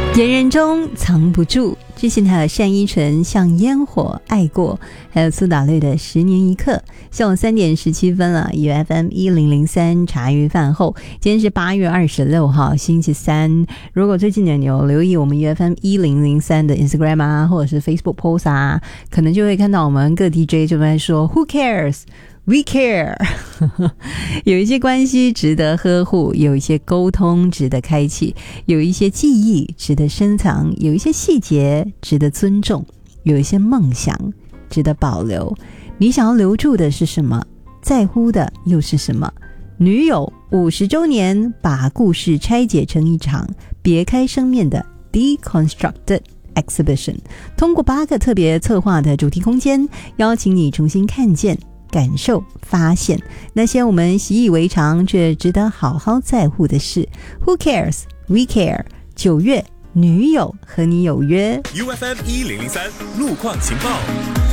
言人中藏不住，之前还有单依纯像烟火爱过，还有苏打绿的10年一刻。下午3点17分了，UFM1003茶余饭后，今天是8月26号星期三。如果最近你有留意我们 UFM1003的 Instagram 啊，或者是 Facebook post 啊，可能就会看到我们各 DJ 就在说 Who cares?We care 有一些关系值得呵护，有一些沟通值得开启，有一些记忆值得深藏，有一些细节值得尊重，有一些梦想值得保留。你想要留住的是什么？在乎的又是什么？女友50周年，把故事拆解成一场别开生面的 Deconstructed Exhibition， 通过8个特别策划的主题空间，邀请你重新看见感受发现那些我们习以为常却值得好好在乎的事。 Who cares? We care。 9月女友和你有约。 UFM1003 路况情报。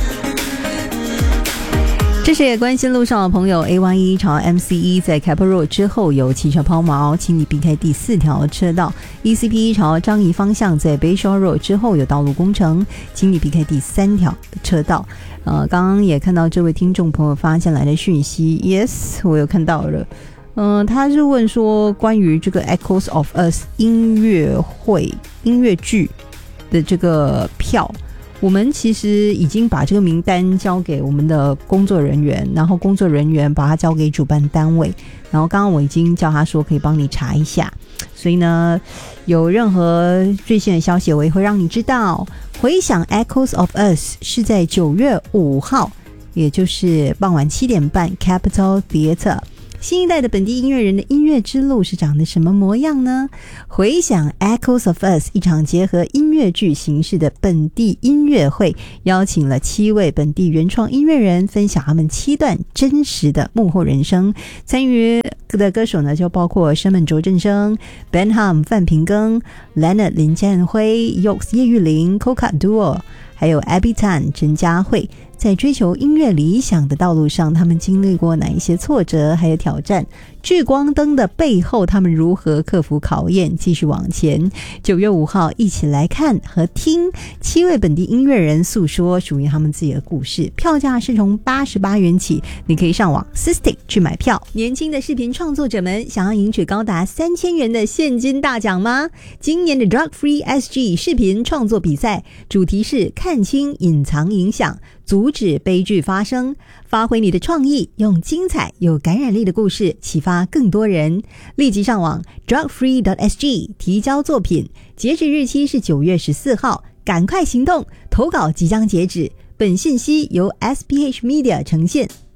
这是也关心路上的朋友， A11 朝 MCE 在开坡 Road 之后有汽车抛锚，请你避开第4条车道。 ECP 朝张仪方向在 Bayshore Road 之后有道路工程，请你避开第3条车道。刚刚也看到这位听众朋友发进来的讯息 ，Yes， 我有看到了。他是问说关于这个 Echoes of Us 音乐剧的这个票，我们其实已经把这个名单交给我们的工作人员，然后工作人员把它交给主办单位，然后刚刚我已经叫他说可以帮你查一下，所以呢有任何最新的消息我也会让你知道。回想 Echoes of Us 是在9月5号，也就是傍晚7点半 Capital Theatre。新一代的本地音乐人的音乐之路是长得什么模样呢？回想 Echoes of Us， 一场结合音乐剧形式的本地音乐会，邀请了7位本地原创音乐人分享他们7段真实的幕后人生。参与的歌手呢就包括生门卓振声、 Benham 范平庚、 Leonard 林建辉、 Yoks 叶玉玲、 Coca Duo， 还有 Abby Tan 陈嘉慧。在追求音乐理想的道路上，他们经历过哪一些挫折还有挑战？聚光灯的背后，他们如何克服考验继续往前？9月5号一起来看和听7位本地音乐人诉说属于他们自己的故事。票价是从88元起，你可以上网 Sistik 去买票。年轻的视频创作者们想要赢取高达3000元的现金大奖吗？今年的 Drug Free SG 视频创作比赛主题是看清隐藏影响，阻止悲剧发生，发挥你的创意，用精彩有感染力的故事启发更多人。立即上网 drugfree.sg 提交作品，截止日期是9月14号，赶快行动，投稿即将截止。本信息由 SPH Media 呈现。